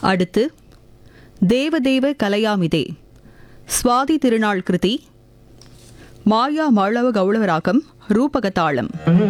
அடுத்து தேவதேவ கலையாமிதே சுவாதி திருநாள் கிருதி மாயா மழவ கௌளவராகம் ரூபகதாளம்.